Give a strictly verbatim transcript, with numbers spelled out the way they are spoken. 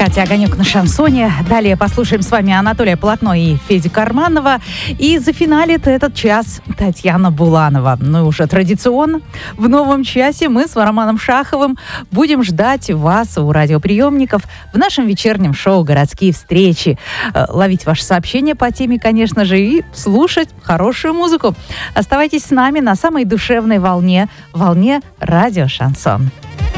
Катя Огонек на шансоне. Далее послушаем с вами Анатолия Полотно и Федю Карманова. И зафиналит этот час Татьяна Буланова. Ну и уже традиционно в новом часе мы с Романом Шаховым будем ждать вас у радиоприемников в нашем вечернем шоу «Городские встречи». Ловить ваши сообщения по теме, конечно же, и слушать хорошую музыку. Оставайтесь с нами на самой душевной волне, волне радио «Шансон».